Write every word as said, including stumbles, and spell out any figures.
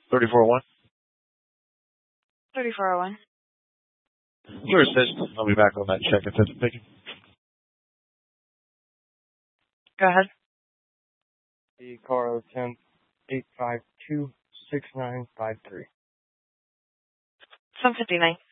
thirty-four oh one. thirty-four oh one. Clear assist. I'll be back on that check. Thank you. Go ahead. The car ten eight five two six nine five three. seven fifty-nine.